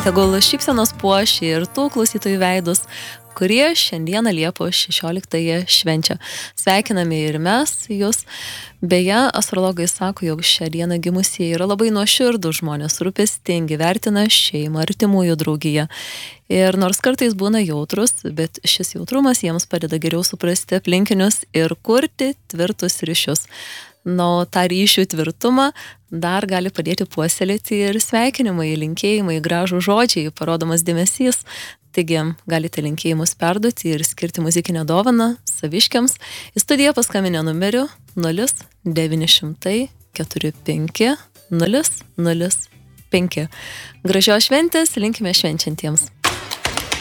Tegul šypsenos puošia ir tų klausytojų veidus, kurie šiandieną Liepos 16-ąją švenčia. Sveikiname ir mes jūs. Beje, astrologai sako, jog šią dieną gimusieji yra labai nuoširdūs žmonės, rūpestingi, vertina šeimą, artimųjų draugiją. Ir nors kartais būna jautrus, bet šis jautrumas jiems padeda geriau suprasti aplinkinius ir kurti tvirtus ryšius. Na, tą ryšių tvirtumą dar gali padėti puoselėti ir sveikinimai, linkėjimai, gražų žodžiai, parodomas dėmesys. Taigi, galite linkėjimus perduoti ir skirti muzikinę dovaną saviškiams. Į studiją paskambinę numeriu 0900 45 005. Gražios šventės, linkime švenčiantiems.